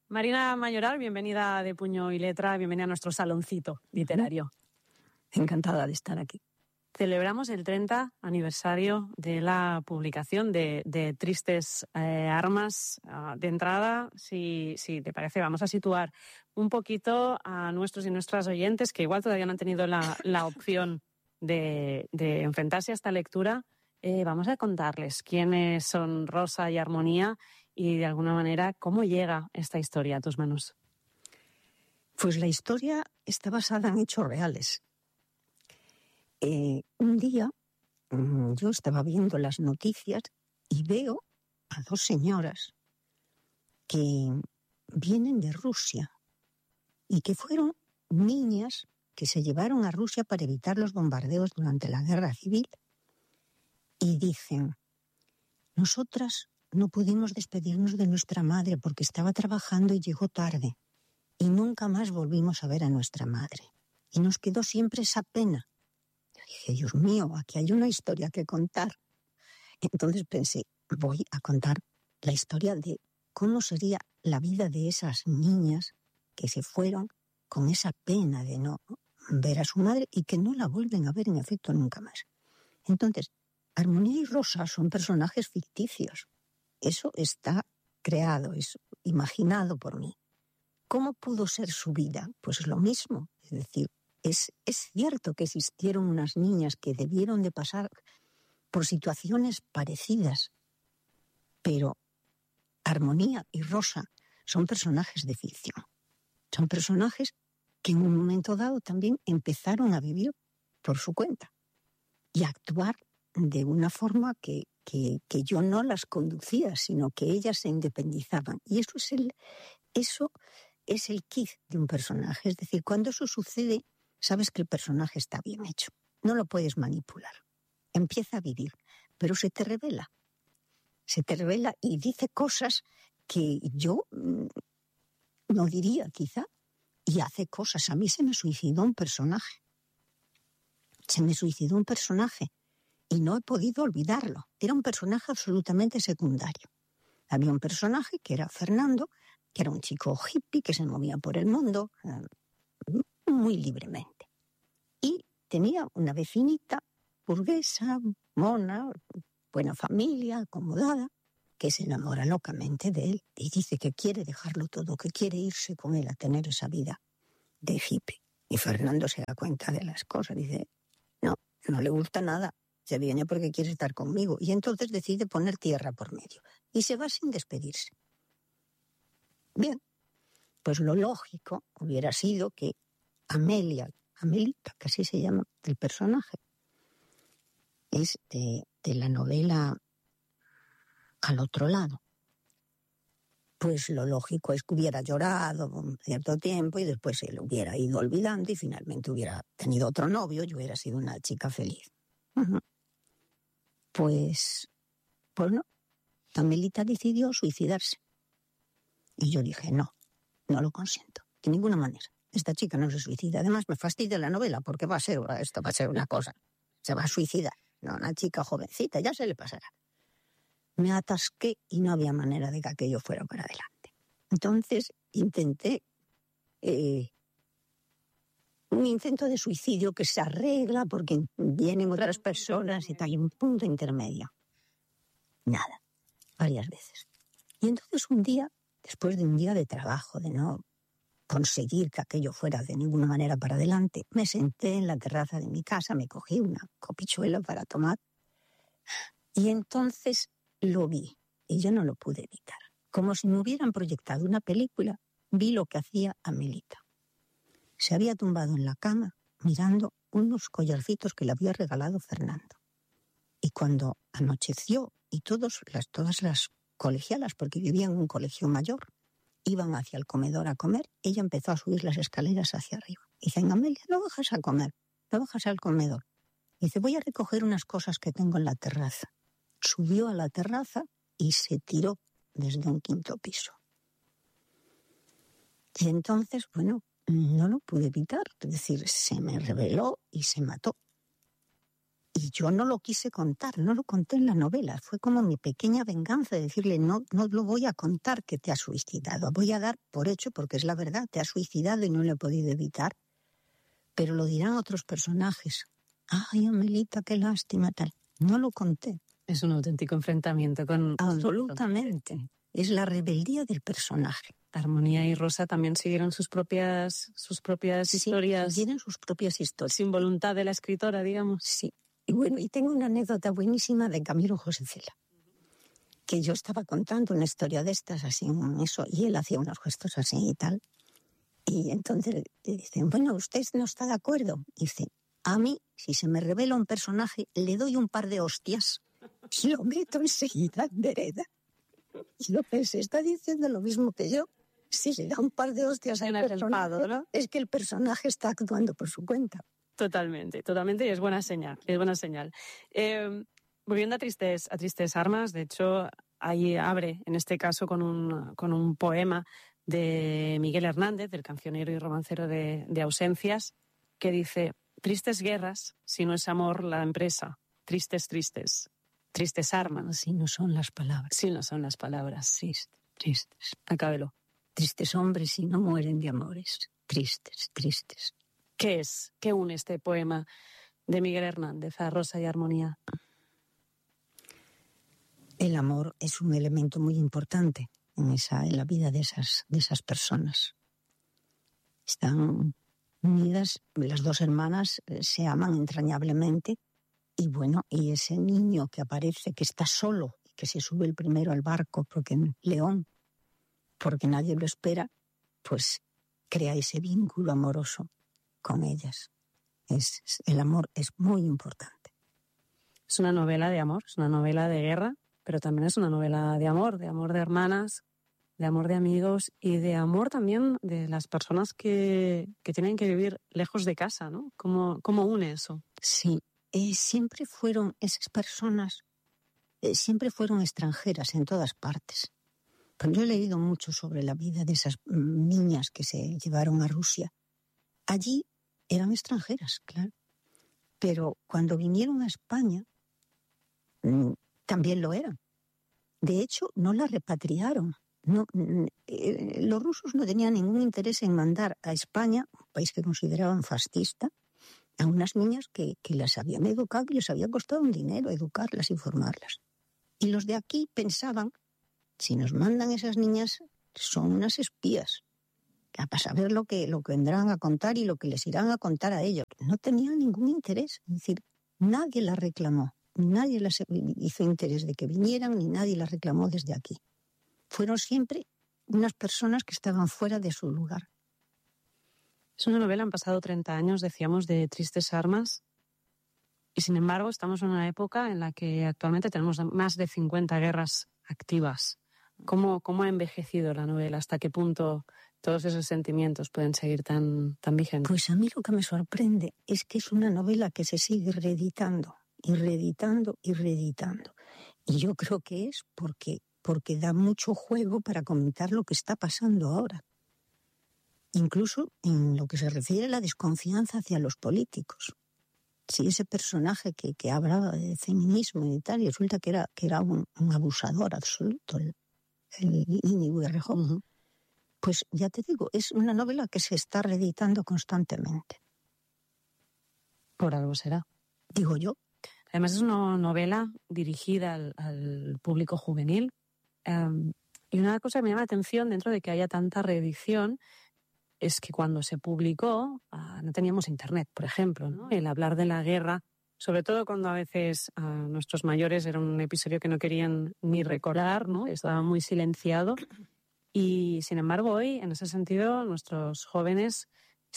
Marina Mayoral, bienvenida de Puño y Letra, bienvenida a nuestro saloncito literario. Encantada de estar aquí. Celebramos el 30 aniversario de la publicación de Tristes Armas. De entrada, si te parece, vamos a situar un poquito a nuestros y nuestras oyentes que igual todavía no han tenido la opción de enfrentarse a esta lectura. Vamos a contarles quiénes son Rosa y Armonía y, de alguna manera, cómo llega esta historia a tus manos. Pues la historia está basada en hechos reales. Un día yo estaba viendo las noticias y veo a dos señoras que vienen de Rusia y que fueron niñas que se llevaron a Rusia para evitar los bombardeos durante la Guerra Civil. Y dicen, nosotras no pudimos despedirnos de nuestra madre porque estaba trabajando y llegó tarde. Y nunca más volvimos a ver a nuestra madre. Y nos quedó siempre esa pena. Yo dije, Dios mío, aquí hay una historia que contar. Entonces pensé, voy a contar la historia de cómo sería la vida de esas niñas que se fueron con esa pena de no ver a su madre y que no la vuelven a ver en efecto nunca más. Entonces, Armonía y Rosa son personajes ficticios. Eso está creado, es imaginado por mí. ¿Cómo pudo ser su vida? Pues lo mismo. Es decir, es cierto que existieron unas niñas que debieron de pasar por situaciones parecidas, pero Armonía y Rosa son personajes de ficción. Son personajes que en un momento dado también empezaron a vivir por su cuenta y a actuar de una forma que yo no las conducía, sino que ellas se independizaban. Y eso es el kit de un personaje. Es decir, cuando eso sucede, sabes que el personaje está bien hecho. No lo puedes manipular. Empieza a vivir, pero se te revela. Se te revela y dice cosas que yo no diría, quizá. Y hace cosas. A mí se me suicidó un personaje. Se me suicidó un personaje. Y no he podido olvidarlo. Era un personaje absolutamente secundario. Había un personaje que era Fernando, que era un chico hippie que se movía por el mundo muy libremente. Y tenía una vecinita burguesa, mona, buena familia, acomodada, que se enamora locamente de él y dice que quiere dejarlo todo, que quiere irse con él a tener esa vida de hippie. Y Fernando se da cuenta de las cosas, dice, no le gusta nada. Se viene porque quiere estar conmigo. Y entonces decide poner tierra por medio. Y se va sin despedirse. Bien, pues lo lógico hubiera sido que Amelita, que así se llama el personaje, es de la novela Al otro lado. Pues lo lógico es que hubiera llorado un cierto tiempo y después se lo hubiera ido olvidando y finalmente hubiera tenido otro novio y hubiera sido una chica feliz. Uh-huh. Pues no. Amelita decidió suicidarse. Y yo dije, no lo consiento, de ninguna manera. Esta chica no se suicida. Además, me fastidia la novela porque esto va a ser una cosa. Se va a suicidar. No, una chica jovencita, ya se le pasará. Me atasqué y no había manera de que aquello fuera para adelante. Entonces, intenté un intento de suicidio que se arregla porque vienen otras personas y tal, y un punto intermedio. Nada, varias veces. Y entonces un día, después de un día de trabajo, de no conseguir que aquello fuera de ninguna manera para adelante, me senté en la terraza de mi casa, me cogí una copichuela para tomar y entonces lo vi y yo no lo pude evitar. Como si me hubieran proyectado una película, vi lo que hacía Amelita. Se había tumbado en la cama mirando unos collarcitos que le había regalado Fernando. Y cuando anocheció y todas las colegialas, porque vivían en un colegio mayor, iban hacia el comedor a comer, ella empezó a subir las escaleras hacia arriba. Y dicen, Amelia, no bajas a comer, no bajas al comedor. Y dice, voy a recoger unas cosas que tengo en la terraza. Subió a la terraza y se tiró desde un quinto piso. Y entonces, no lo pude evitar. Es decir, se me reveló y se mató. Y yo no lo quise contar, no lo conté en la novela. Fue como mi pequeña venganza de decirle, no lo voy a contar que te has suicidado. Voy a dar por hecho, porque es la verdad, te has suicidado y no lo he podido evitar. Pero lo dirán otros personajes. Ay, Amelita, qué lástima, tal. No lo conté. Es un auténtico enfrentamiento con... Absolutamente. Es la rebeldía del personaje. Armonía y Rosa también siguieron sus propias historias. Tienen sus propias historias. Sin voluntad de la escritora, digamos. Sí. Y bueno, y tengo una anécdota buenísima de Camilo José Cela, que yo estaba contando una historia de estas, así, eso, y él hacía unos gestos así y tal. Y entonces le dicen, bueno, ¿usted no está de acuerdo? Y dice, a mí, si se me revela un personaje, le doy un par de hostias y lo meto enseguida en vereda. Y lo pensé, está diciendo lo mismo que yo. Si le da un par de hostias al personaje, ¿no? Es que el personaje está actuando por su cuenta. Totalmente, y es buena señal, volviendo a Tristes Armas, de hecho, ahí abre, en este caso, con un poema de Miguel Hernández, del cancionero y romancero de Ausencias, que dice: tristes guerras, si no es amor la empresa, tristes armas. Si no son las palabras. Si no son las palabras. Tristes. Acábelo. Tristes hombres si no mueren de amores. Tristes. ¿Qué une este poema de Miguel Hernández a Rosa y Armonía? El amor es un elemento muy importante en la vida de esas personas. Están unidas, las dos hermanas se aman entrañablemente y bueno, y ese niño que aparece, que está solo, que se sube el primero al barco, porque nadie lo espera, pues crea ese vínculo amoroso con ellas. El amor es muy importante. Es una novela de amor, es una novela de guerra, pero también es una novela de amor de hermanas, de amor de amigos y de amor también de las personas que tienen que vivir lejos de casa, ¿no? ¿Cómo une eso? Sí, siempre fueron esas personas, siempre fueron extranjeras en todas partes. Pero yo he leído mucho sobre la vida de esas niñas que se llevaron a Rusia. Allí eran extranjeras, claro. Pero cuando vinieron a España, también lo eran. De hecho, no las repatriaron. Los rusos no tenían ningún interés en mandar a España, un país que consideraban fascista, a unas niñas que las habían educado y les había costado un dinero educarlas y formarlas. Y los de aquí pensaban, si nos mandan esas niñas, son unas espías, para saber lo que vendrán a contar y lo que les irán a contar a ellos. No tenían ningún interés, es decir, nadie las reclamó, nadie las hizo interés de que vinieran, ni nadie las reclamó desde aquí. Fueron siempre unas personas que estaban fuera de su lugar. Es una novela, han pasado 30 años, decíamos, de Tristes Armas, y sin embargo estamos en una época en la que actualmente tenemos más de 50 guerras activas. ¿Cómo ha envejecido la novela? ¿Hasta qué punto todos esos sentimientos pueden seguir tan vigentes? Pues a mí lo que me sorprende es que es una novela que se sigue reeditando, y reeditando, y reeditando. Y yo creo que es porque da mucho juego para comentar lo que está pasando ahora. Incluso en lo que se refiere a la desconfianza hacia los políticos. Si ese personaje que hablaba de feminismo y tal, y resulta que era un abusador absoluto, el Íñigo Errejón, pues ya te digo, es una novela que se está reeditando constantemente. Por algo será. Digo yo. Además es una novela dirigida al público juvenil. Y una cosa que me llama la atención dentro de que haya tanta reedición es que cuando se publicó no teníamos internet, por ejemplo, ¿no? El hablar de la guerra, sobre todo cuando a veces nuestros mayores era un episodio que no querían ni recordar, ¿no? Estaba muy silenciado. Y sin embargo hoy, en ese sentido, nuestros jóvenes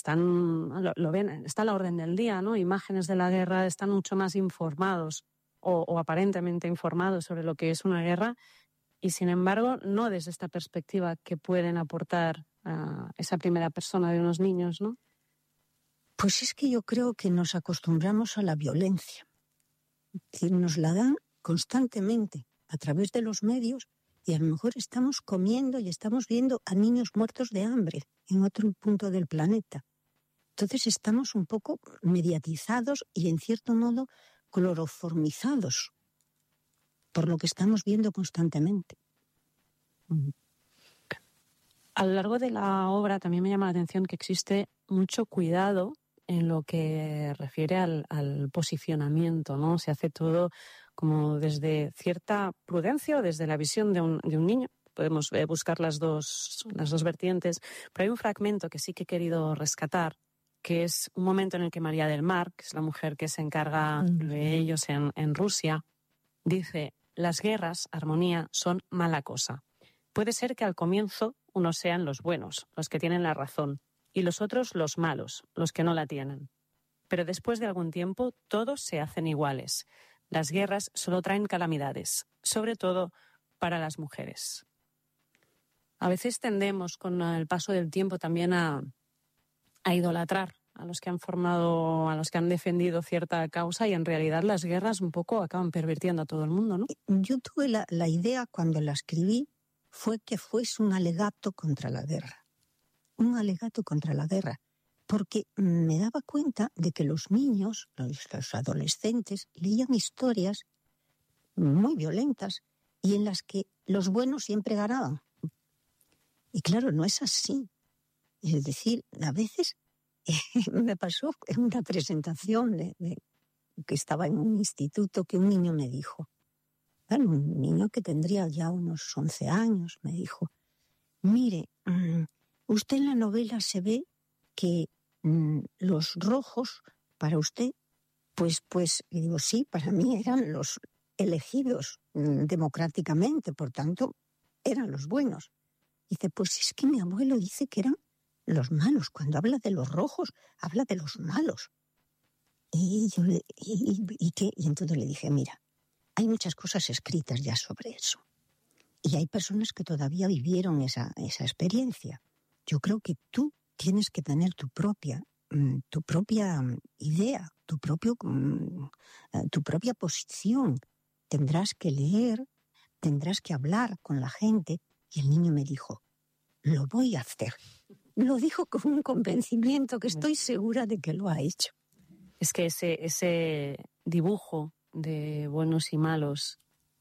lo ven, está a la orden del día, ¿no? Imágenes de la guerra, están mucho más informados o aparentemente informados sobre lo que es una guerra. Y sin embargo, no desde esta perspectiva que pueden aportar a esa primera persona de unos niños, ¿no? Pues es que yo creo que nos acostumbramos a la violencia. Es decir, nos la dan constantemente a través de los medios y a lo mejor estamos comiendo y estamos viendo a niños muertos de hambre en otro punto del planeta. Entonces estamos un poco mediatizados y en cierto modo cloroformizados por lo que estamos viendo constantemente. A lo largo de la obra también me llama la atención que existe mucho cuidado en lo que refiere al posicionamiento, ¿no? Se hace todo como desde cierta prudencia o desde la visión de un niño. Podemos buscar las dos vertientes, pero hay un fragmento que sí que he querido rescatar, que es un momento en el que María del Mar, que es la mujer que se encarga de ellos en Rusia, dice: las guerras, armonía, son mala cosa. Puede ser que al comienzo unos sean los buenos, los que tienen la razón, y los otros los malos, los que no la tienen. Pero después de algún tiempo todos se hacen iguales. Las guerras solo traen calamidades, sobre todo para las mujeres. A veces tendemos con el paso del tiempo también a idolatrar a los que han formado, a los que han defendido cierta causa, y en realidad las guerras un poco acaban pervirtiendo a todo el mundo, ¿no? Yo tuve la idea cuando la escribí, fue que fuese un alegato contra la guerra. Un alegato contra la guerra. Porque me daba cuenta de que los niños, los adolescentes, leían historias muy violentas y en las que los buenos siempre ganaban. Y claro, no es así. Es decir, a veces me pasó en una presentación que estaba en un instituto, que un niño me dijo, bueno, un niño que tendría ya unos 11 años, me dijo: mire, usted en la novela se ve que los rojos, para usted, pues, y digo, sí, para mí eran los elegidos democráticamente, por tanto, eran los buenos. Dice, pues es que mi abuelo dice que eran los malos. Cuando habla de los rojos, habla de los malos. Y entonces le dije, mira, hay muchas cosas escritas ya sobre eso. Y hay personas que todavía vivieron esa experiencia. Yo creo que tú tienes que tener tu propia idea, tu propia posición. Tendrás que leer, tendrás que hablar con la gente. Y el niño me dijo, lo voy a hacer. Lo dijo con un convencimiento que estoy segura de que lo ha hecho. Es que ese dibujo de buenos y malos,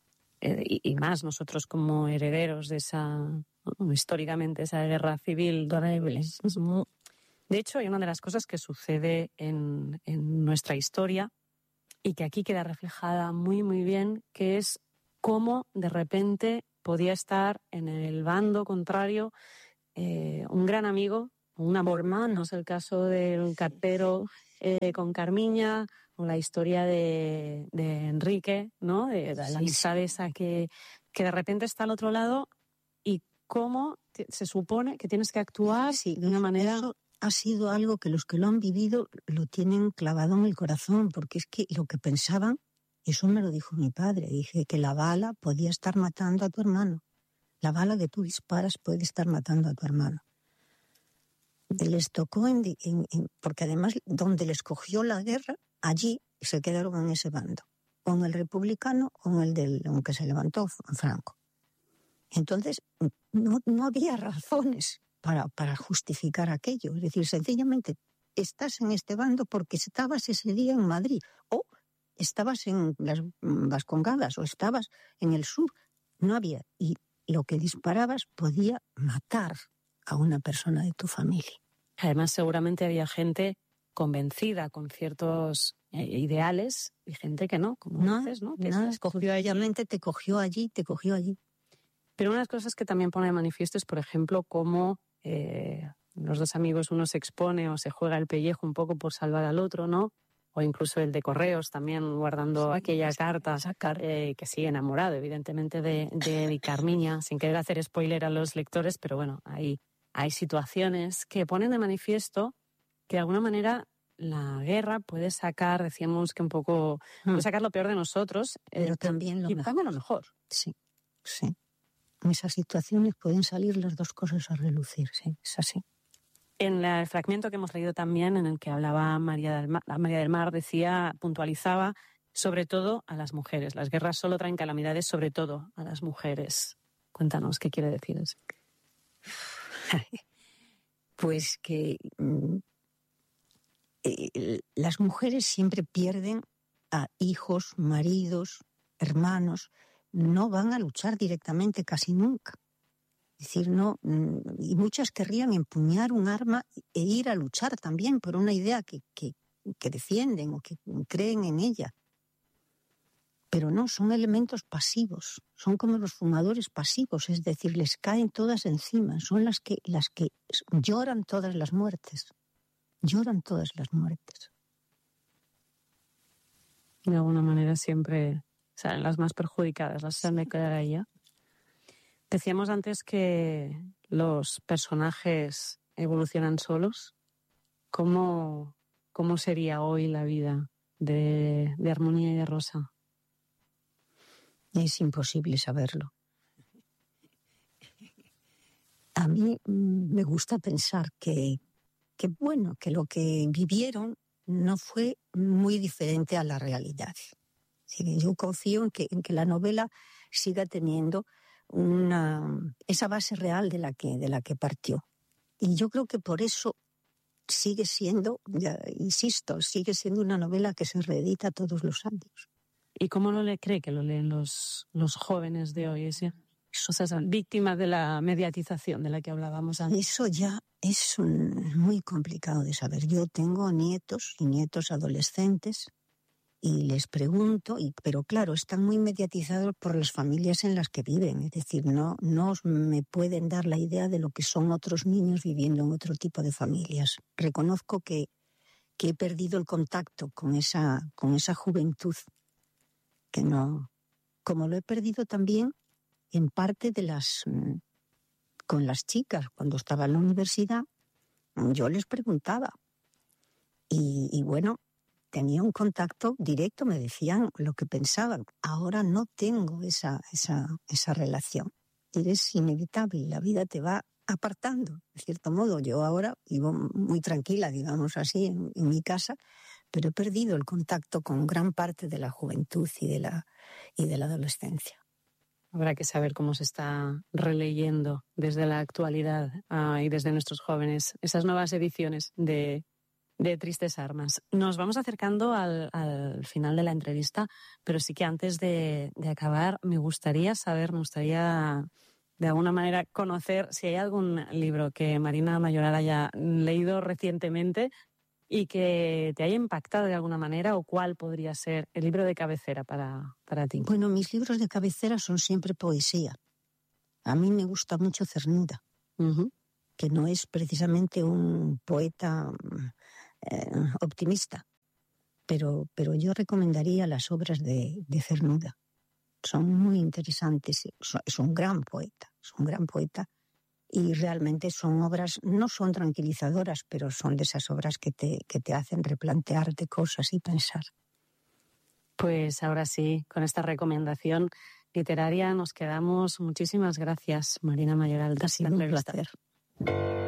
y más nosotros como herederos de históricamente, esa guerra civil horrible. De hecho, hay una de las cosas que sucede en nuestra historia y que aquí queda reflejada muy, muy bien, que es cómo de repente podía estar en el bando contrario un gran amigo, un hermano. No es el caso del cartero con Carmiña, o la historia de Enrique, ¿no? De la amistad esa que de repente está al otro lado, y cómo se supone que tienes que actuar de una manera... Eso ha sido algo que los que lo han vivido lo tienen clavado en el corazón, porque es que lo que pensaban, eso me lo dijo mi padre, dije que la bala podía estar matando a tu hermano. La bala que tú disparas puede estar matando a tu hermano. Les tocó, porque además donde les cogió la guerra, allí se quedaron en ese bando, con el republicano o con el que se levantó Franco. Entonces, no había razones para justificar aquello. Es decir, sencillamente estás en este bando porque estabas ese día en Madrid, o estabas en las Vascongadas, o estabas en el sur. No había. Y lo que disparabas podía matar a una persona de tu familia. Además, seguramente había gente convencida con ciertos ideales y gente que no, como dices, ¿no? Que nada, obviamente te cogió allí. Pero una de las cosas que también pone de manifiesto es, por ejemplo, cómo los dos amigos, uno se expone o se juega el pellejo un poco por salvar al otro, ¿no? O incluso el de Correos también guardando aquella carta, que sigue enamorado, evidentemente, de Carmiña, sin querer hacer spoiler a los lectores, pero bueno, hay situaciones que ponen de manifiesto que de alguna manera la guerra puede sacar, decíamos que un poco, puede sacar lo peor de nosotros, pero también lo mejor. Sí. En esas situaciones pueden salir las dos cosas a relucir, sí, es así. En el fragmento que hemos leído también, en el que hablaba María del Mar, puntualizaba sobre todo a las mujeres. Las guerras solo traen calamidades, sobre todo a las mujeres. Cuéntanos, ¿qué quiere decir eso? Pues que las mujeres siempre pierden a hijos, maridos, hermanos, no van a luchar directamente casi nunca. Es decir, no, y muchas querrían empuñar un arma e ir a luchar también por una idea que defienden o que creen en ella. Pero no, son elementos pasivos, son como los fumadores pasivos, es decir, les caen todas encima, son las que lloran todas las muertes, De alguna manera siempre salen las más perjudicadas, las que han de quedar ahí. Decíamos antes que los personajes evolucionan solos. ¿Cómo sería hoy la vida de Armonía y de Rosa? Es imposible saberlo. A mí me gusta pensar que lo que vivieron no fue muy diferente a la realidad. Así yo confío en que la novela siga teniendo esa base real de la que partió. Y yo creo que por eso sigue siendo, insisto, sigue siendo una novela que se reedita todos los años. ¿Y cómo cree que lo leen los jóvenes de hoy? Esas víctimas de la mediatización de la que hablábamos antes. Eso ya es muy complicado de saber. Yo tengo nietos y nietos adolescentes y les pregunto, pero claro, están muy mediatizados por las familias en las que viven. Es decir, no me pueden dar la idea de lo que son otros niños viviendo en otro tipo de familias. Reconozco que he perdido el contacto con esa juventud, que no, como lo he perdido también en parte con las chicas. Cuando estaba en la universidad, yo les preguntaba y bueno, tenía un contacto directo, me decían lo que pensaban. Ahora no tengo esa relación. Y es inevitable, la vida te va apartando, de cierto modo. Yo ahora vivo muy tranquila, digamos así, en mi casa, pero he perdido el contacto con gran parte de la juventud y de la adolescencia. Habrá que saber cómo se está releyendo desde la actualidad y desde nuestros jóvenes esas nuevas ediciones de Tristes Armas. Nos vamos acercando al final de la entrevista, pero sí que antes de acabar me gustaría de alguna manera conocer si hay algún libro que Marina Mayoral haya leído recientemente y que te haya impactado de alguna manera, o cuál podría ser el libro de cabecera para ti. Bueno, mis libros de cabecera son siempre poesía. A mí me gusta mucho Cernuda, que no es precisamente un poeta optimista, pero yo recomendaría las obras de Cernuda. Son muy interesantes, es un gran poeta, y realmente son obras, no son tranquilizadoras, pero son de esas obras que te hacen replantearte cosas y pensar. Pues ahora sí, con esta recomendación literaria nos quedamos. Muchísimas gracias, Marina Mayoral. Ha sido un placer.